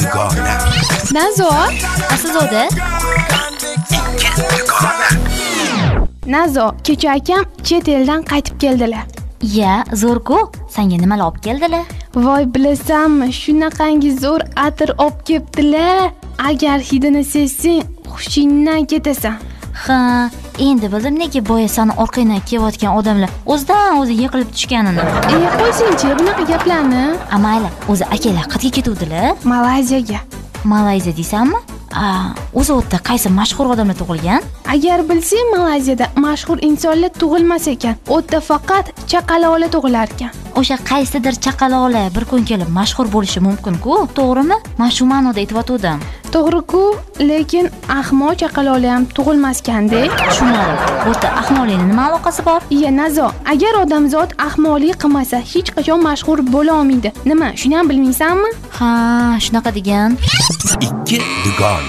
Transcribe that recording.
dugona. Nazo, Aslida Nazo, kecha akam chet eldan qaytib keldilar. ya, zo'r-ku. Senga nimalar olib keldilar? Voy, bilasanmi, shunaqangi zo'r atir olib kelibdilar. Agar hidini sezsang, hushingdan ketasan. Ha, endi bildim nega boya sani orqangdan kelayotgan odamlar o'zidan o'zi yiqilib tushganini. Qo'ysingchi bunaqa gaplarni. Mayli, o'zi akalar qayerga ketuvdilar? Malayziyaga. Malayziya deysanmi? O'zi o'tda qaysi mashhur odamlar tug'ilgan? Agar bilsang, Malayziyada mashhur insonlar tug'ilmas ekan. O'tda faqat chaqaloqlar tug'ilar ekan. O'sha qaysidir chaqaloqlar bir kun kelib mashhur bo'lishi mumkin-ku, to'g'rimi? Men shu ma'noda aytib To'g'ri-ku, lekin ahmoq chaqaloqlar ham tug'ilmasganda. Tushunmadim. O'tda ahmoqlikning nima aloqasi bor? Iya, Nazo, agar odamzod ahmoqlik qilmasa, hech qachon mashhur bo'la olmaydi. Nima, shuni ham bilmaysanmi? Ha, shunaqa degan. Ikki dugona.